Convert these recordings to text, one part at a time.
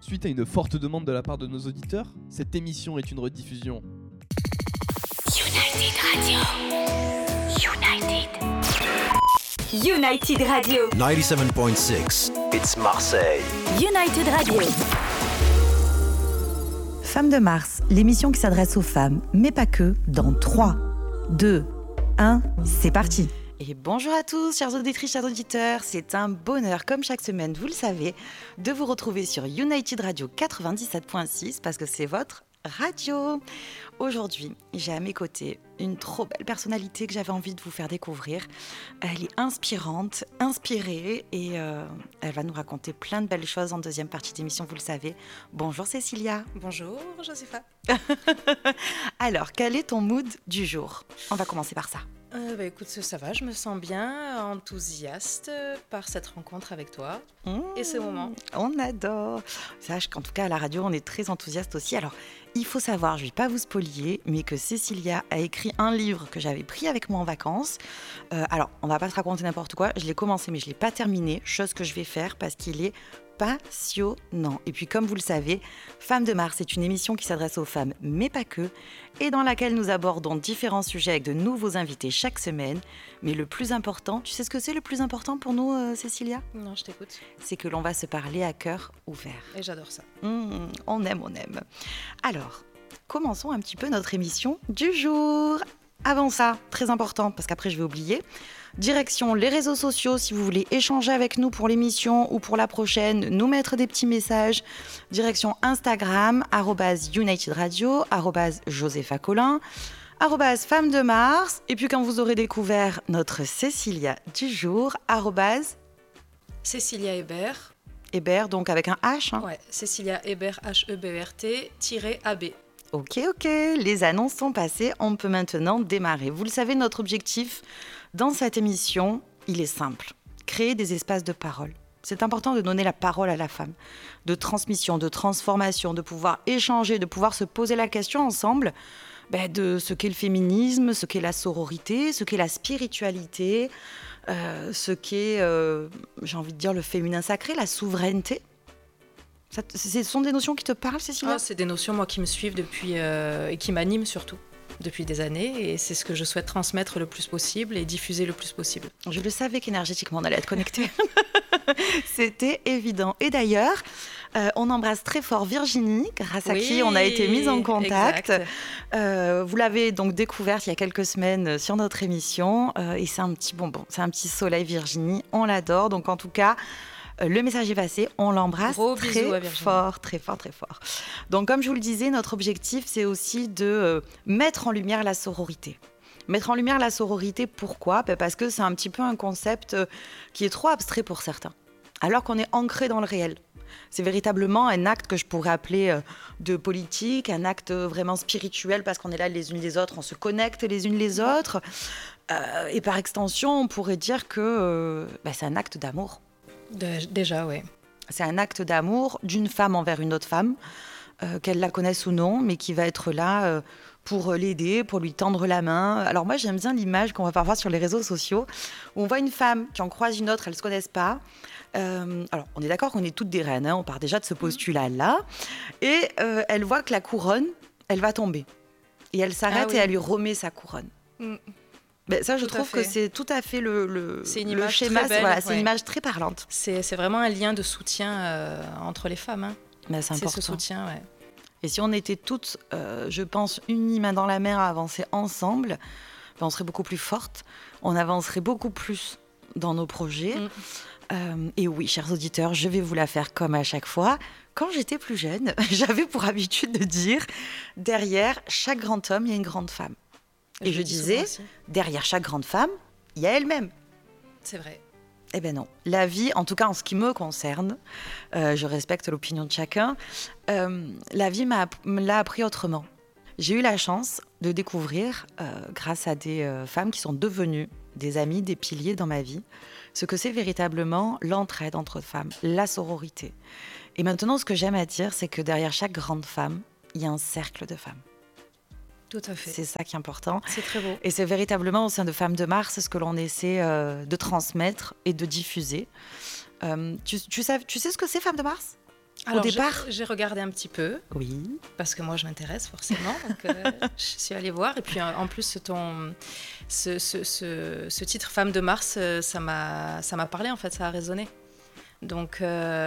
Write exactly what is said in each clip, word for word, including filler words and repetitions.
Suite à une forte demande de la part de nos auditeurs, cette émission est une rediffusion. United Radio. United. United Radio. ninety-seven point six. It's Marseille. United Radio. Femmes de Mars, l'émission qui s'adresse aux femmes, mais pas que, dans trois, deux, un, c'est parti. Et bonjour à tous, chers auditrices, chers auditeurs. C'est un bonheur, comme chaque semaine, vous le savez, de vous retrouver sur United Radio quatre-vingt-dix-sept point six parce que c'est votre radio. Aujourd'hui, j'ai à mes côtés une trop belle personnalité que j'avais envie de vous faire découvrir. Elle est inspirante, inspirée et euh, elle va nous raconter plein de belles choses en deuxième partie d'émission, vous le savez. Bonjour Cécilia. Bonjour Josépha. Alors, quel est ton mood du jour ? On va commencer par ça. Euh, bah, écoute, ça va, je me sens bien, enthousiaste par cette rencontre avec toi mmh, et ce moment. On adore. Sache qu'en tout cas, à la radio, on est très enthousiaste aussi. Alors, il faut savoir, je ne vais pas vous spoiler, mais que Cécilia a écrit un livre que j'avais pris avec moi en vacances. Euh, alors, on ne va pas se raconter n'importe quoi. Je l'ai commencé, mais je ne l'ai pas terminé. Chose que je vais faire parce qu'il est passionnant. Et puis, comme vous le savez, Femmes de Mars est une émission qui s'adresse aux femmes, mais pas que, et dans laquelle nous abordons différents sujets avec de nouveaux invités chaque semaine. Mais le plus important, tu sais ce que c'est le plus important pour nous, euh, Cécilia ? Non, je t'écoute. C'est que l'on va se parler à cœur ouvert. Et j'adore ça. Mmh, on aime, on aime. Alors, commençons un petit peu notre émission du jour. Avant ça, très important, parce qu'après je vais oublier, direction les réseaux sociaux, si vous voulez échanger avec nous pour l'émission ou pour la prochaine, nous mettre des petits messages. Direction Instagram, arobase United Radio, arobase Josépha Collin, arobase Femmes de Mars. Et puis quand vous aurez découvert notre Cécilia du jour, arobase Cécilia Hébert. Hébert, donc avec un H. Hein. Ouais, Cécilia Hébert, H E B E R T, tiré A B. Ok, ok, les annonces sont passées, on peut maintenant démarrer. Vous le savez, notre objectif dans cette émission, il est simple. Créer des espaces de parole. C'est important de donner la parole à la femme, de transmission, de transformation, de pouvoir échanger, de pouvoir se poser la question ensemble ben, de ce qu'est le féminisme, ce qu'est la sororité, ce qu'est la spiritualité, euh, ce qu'est, euh, j'ai envie de dire, le féminin sacré, la souveraineté. Ça, ce sont des notions qui te parlent, Cécilia ? Ah, c'est des notions, moi, qui me suivent depuis, euh, et qui m'animent surtout depuis des années. Et c'est ce que je souhaite transmettre le plus possible et diffuser le plus possible. Je le savais qu'énergétiquement, on allait être connectés. C'était évident. Et d'ailleurs, euh, on embrasse très fort Virginie, grâce à oui, qui on a été mis en contact. Euh, vous l'avez donc découverte il y a quelques semaines sur notre émission. Euh, et c'est un petit bonbon, c'est un petit soleil, Virginie. On l'adore. Donc en tout cas... Le message est passé, on l'embrasse Gros très fort, très fort, très fort. Donc, comme je vous le disais, notre objectif, c'est aussi de euh, mettre en lumière la sororité. Mettre en lumière la sororité, pourquoi ? Parce que c'est un petit peu un concept euh, qui est trop abstrait pour certains, alors qu'on est ancré dans le réel. C'est véritablement un acte que je pourrais appeler euh, de politique, un acte vraiment spirituel, parce qu'on est là les unes les autres, on se connecte les unes les autres. Euh, et par extension, on pourrait dire que euh, bah, c'est un acte d'amour. De, déjà, oui. C'est un acte d'amour d'une femme envers une autre femme, euh, qu'elle la connaisse ou non, mais qui va être là euh, pour l'aider, pour lui tendre la main. Alors moi, j'aime bien l'image qu'on va parfois sur les réseaux sociaux, où on voit une femme qui en croise une autre, elles ne se connaissent pas. Euh, alors, on est d'accord qu'on est toutes des reines, hein, on part déjà de ce postulat-là. Et euh, elle voit que la couronne, elle va tomber. Et elle s'arrête ah, oui. et elle lui remet sa couronne. Mm. Ben ça, je tout trouve que c'est tout à fait le, le, c'est une le image schéma. Très belle, c'est, voilà, ouais. c'est une image très parlante. C'est, c'est vraiment un lien de soutien euh, entre les femmes. Hein. Ben, c'est, important. C'est ce soutien, ouais. Et si on était toutes, euh, je pense, unies main dans la mer à avancer ensemble, ben on serait beaucoup plus fortes, on avancerait beaucoup plus dans nos projets. Mm. Euh, et oui, chers auditeurs, je vais vous la faire comme à chaque fois. Quand j'étais plus jeune, j'avais pour habitude de dire « derrière chaque grand homme, il y a une grande femme ». Et je, je disais, derrière chaque grande femme, il y a elle-même. C'est vrai. Eh bien non. La vie, en tout cas en ce qui me concerne, euh, je respecte l'opinion de chacun, euh, la vie m'a, me l'a appris autrement. J'ai eu la chance de découvrir, euh, grâce à des euh, femmes qui sont devenues des amies, des piliers dans ma vie, ce que c'est véritablement l'entraide entre femmes, la sororité. Et maintenant, ce que j'aime à dire, c'est que derrière chaque grande femme, il y a un cercle de femmes. Tout à fait. C'est ça qui est important. C'est très beau. Et c'est véritablement au sein de Femmes de Mars ce que l'on essaie euh, de transmettre et de diffuser. Euh, tu, tu, sais, tu sais ce que c'est Femmes de Mars ? Alors, au départ j'ai, j'ai regardé un petit peu. Oui. Parce que moi, je m'intéresse forcément. Donc, euh, je suis allée voir. Et puis, en plus, ton, ce, ce, ce, ce titre Femme de Mars, ça m'a, ça m'a parlé, en fait, ça a résonné. Donc,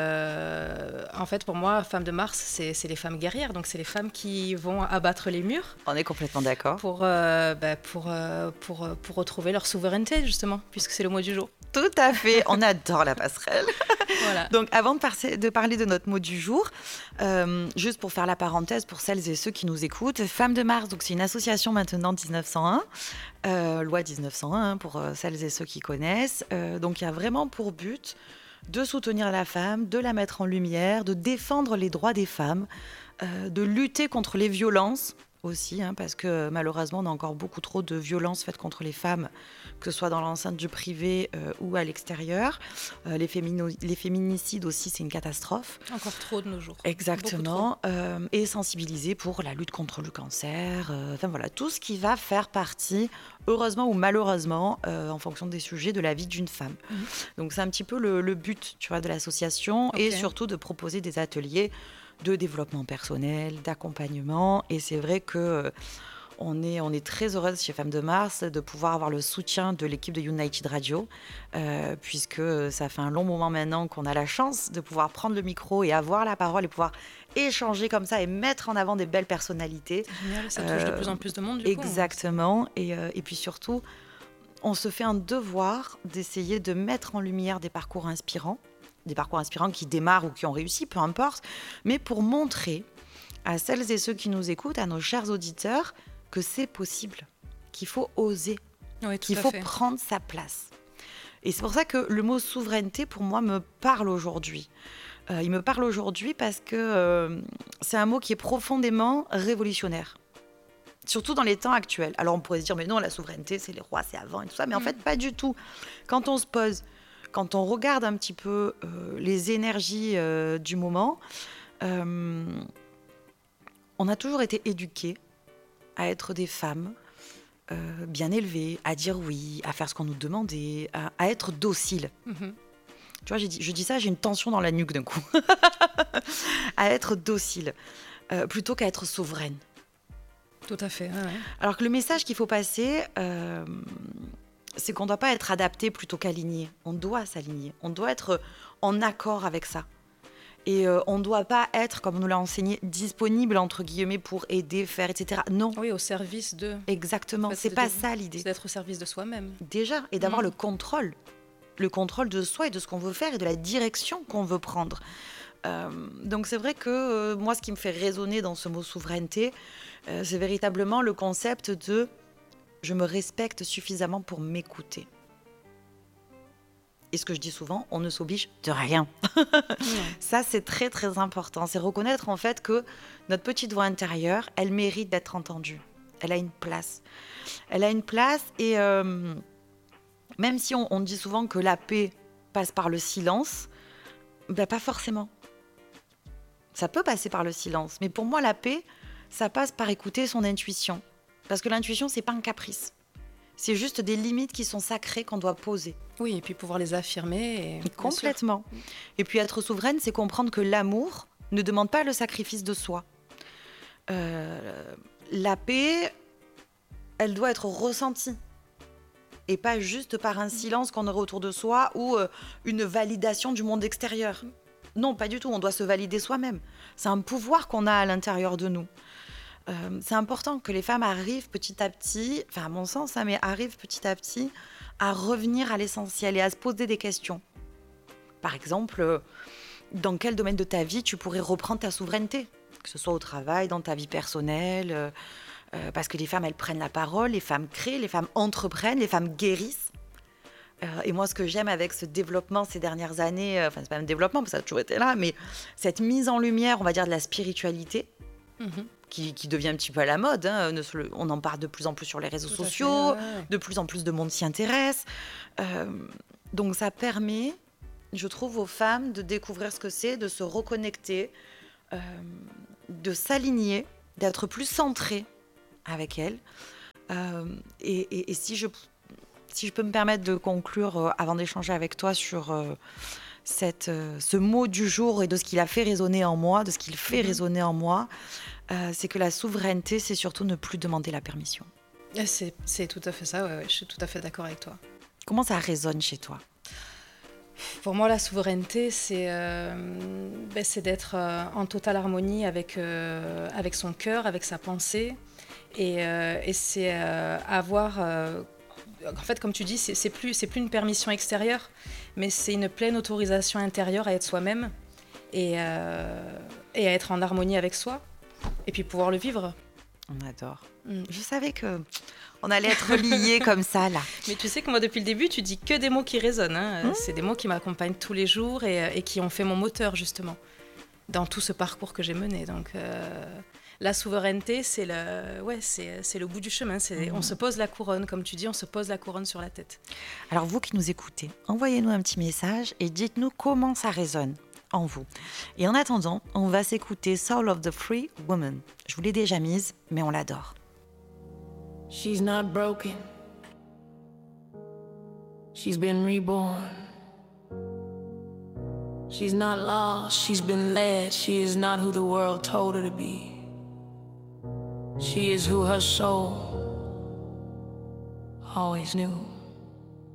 euh, en fait, pour moi, Femme de Mars, c'est, c'est les femmes guerrières. Donc, c'est les femmes qui vont abattre les murs. On est complètement d'accord. Pour, euh, bah, pour, euh, pour, pour retrouver leur souveraineté, justement, puisque c'est le mot du jour. Tout à fait, on adore la passerelle. Voilà. Donc, avant de, par- de parler de notre mot du jour, euh, juste pour faire la parenthèse pour celles et ceux qui nous écoutent, Femmes de Mars, donc c'est une association maintenant dix-neuf cent un, euh, loi dix-neuf cent un pour euh, celles et ceux qui connaissent. Euh, donc, il y a vraiment pour but de soutenir la femme, de la mettre en lumière, de défendre les droits des femmes, euh, de lutter contre les violences aussi, hein, parce que malheureusement, on a encore beaucoup trop de violences faites contre les femmes, que ce soit dans l'enceinte du privé euh, ou à l'extérieur. Euh, les, fémino- les féminicides aussi, c'est une catastrophe. Encore trop de nos jours. Exactement. Euh, et sensibiliser pour la lutte contre le cancer. Euh, enfin voilà, tout ce qui va faire partie, heureusement ou malheureusement, euh, en fonction des sujets, de la vie d'une femme. Mmh. Donc c'est un petit peu le, le but, tu vois, de l'association, okay. Et surtout de proposer des ateliers de développement personnel, d'accompagnement. Et c'est vrai que euh, on est, on est très heureuse chez Femmes de Mars de pouvoir avoir le soutien de l'équipe de United Radio, euh, puisque ça fait un long moment maintenant qu'on a la chance de pouvoir prendre le micro et avoir la parole et pouvoir échanger comme ça et mettre en avant des belles personnalités. C'est génial, ça touche euh, de plus en plus de monde, du exactement. Coup, hein. et, euh, et puis surtout, on se fait un devoir d'essayer de mettre en lumière des parcours inspirants, des parcours inspirants qui démarrent ou qui ont réussi, peu importe, mais pour montrer à celles et ceux qui nous écoutent, à nos chers auditeurs, que c'est possible, qu'il faut oser, oui, qu'il faut fait. prendre sa place. Et c'est pour ça que le mot souveraineté, pour moi, me parle aujourd'hui. Euh, il me parle aujourd'hui parce que euh, c'est un mot qui est profondément révolutionnaire. Surtout dans les temps actuels. Alors on pourrait se dire, mais non, la souveraineté, c'est les rois, c'est avant et tout ça. Mais mmh. en fait, pas du tout. Quand on se pose... Quand on regarde un petit peu euh, les énergies euh, du moment, euh, on a toujours été éduqués à être des femmes euh, bien élevées, à dire oui, à faire ce qu'on nous demandait, à, à être dociles. Mm-hmm. Tu vois, j'ai dit, je dis ça, j'ai une tension dans la nuque d'un coup. À être docile, euh, plutôt qu'à être souveraine. Tout à fait. Ouais, ouais. Alors que le message qu'il faut passer... Euh, c'est qu'on ne doit pas être adapté plutôt qu'aligné. On doit s'aligner. On doit être en accord avec ça. Et euh, on ne doit pas être, comme on nous l'a enseigné, disponible, entre guillemets, pour aider, faire, et cetera. Non. Oui, au service de... Exactement. En fait, c'est, c'est pas de... ça l'idée. C'est d'être au service de soi-même. Déjà. Et d'avoir mmh. le contrôle. Le contrôle de soi et de ce qu'on veut faire et de la direction qu'on veut prendre. Euh, donc c'est vrai que euh, moi, ce qui me fait résonner dans ce mot souveraineté, euh, c'est véritablement le concept de... Je me respecte suffisamment pour m'écouter. Et ce que je dis souvent, on ne s'oblige de rien. Ça, c'est très, très important. C'est reconnaître en fait que notre petite voix intérieure, elle mérite d'être entendue. Elle a une place. Elle a une place et euh, même si on, on dit souvent que la paix passe par le silence, ben pas forcément. Ça peut passer par le silence. Mais pour moi, la paix, ça passe par écouter son intuition. Parce que l'intuition, c'est pas un caprice. C'est juste des limites qui sont sacrées qu'on doit poser. Oui, et puis pouvoir les affirmer. Et... Complètement. Et puis être souveraine, c'est comprendre que l'amour ne demande pas le sacrifice de soi. Euh, la paix, elle doit être ressentie. Et pas juste par un silence qu'on aurait autour de soi ou euh, une validation du monde extérieur. Non, pas du tout. On doit se valider soi-même. C'est un pouvoir qu'on a à l'intérieur de nous. Euh, c'est important que les femmes arrivent petit à petit, enfin à mon sens, hein, mais arrivent petit à petit à revenir à l'essentiel et à se poser des questions. Par exemple, euh, dans quel domaine de ta vie tu pourrais reprendre ta souveraineté ? Que ce soit au travail, dans ta vie personnelle, euh, euh, parce que les femmes, elles prennent la parole, les femmes créent, les femmes entreprennent, les femmes guérissent. Euh, et moi, ce que j'aime avec ce développement ces dernières années, euh, enfin c'est pas un développement, parce que ça a toujours été là, mais cette mise en lumière, on va dire, de la spiritualité, mmh. Qui, qui devient un petit peu à la mode. Hein. On en parle de plus en plus sur les réseaux Tout sociaux, fait, ouais. De plus en plus de monde s'y intéresse. Euh, donc ça permet, je trouve, aux femmes de découvrir ce que c'est, de se reconnecter, euh, de s'aligner, d'être plus centrées avec elles. Euh, et, et, et si, je, si je peux me permettre de conclure, euh, avant d'échanger avec toi sur, euh, cette, euh, ce mot du jour et de ce qu'il a fait résonner en moi, de ce qu'il fait mmh. résonner en moi, euh, c'est que la souveraineté, c'est surtout ne plus demander la permission. C'est, c'est tout à fait ça, ouais, ouais, je suis tout à fait d'accord avec toi. Comment ça résonne chez toi ? Pour moi, la souveraineté, c'est, euh, ben, c'est d'être euh, en totale harmonie avec, euh, avec son cœur, avec sa pensée. Et, euh, et c'est euh, avoir... Euh, en fait, comme tu dis, c'est, c'est, plus, c'est plus une permission extérieure, mais c'est une pleine autorisation intérieure à être soi-même et, euh, et à être en harmonie avec soi. Et puis pouvoir le vivre. On adore. Mm. Je savais que on allait être liés comme ça, là. Mais tu sais que moi, depuis le début, tu dis que des mots qui résonnent. Hein. Mmh. C'est des mots qui m'accompagnent tous les jours et, et qui ont fait mon moteur, justement, dans tout ce parcours que j'ai mené. Donc, euh, la souveraineté, c'est le, ouais, c'est, c'est le bout du chemin. C'est, mmh. On se pose la couronne, comme tu dis, on se pose la couronne sur la tête. Alors, vous qui nous écoutez, envoyez-nous un petit message et dites-nous comment ça résonne en vous. Et en attendant, on va s'écouter Soul of the Free Woman. Je vous l'ai déjà mise, mais on l'adore. She's not broken. She's been reborn. She's not lost. She's been led. She is not who the world told her to be. She is who her soul always knew.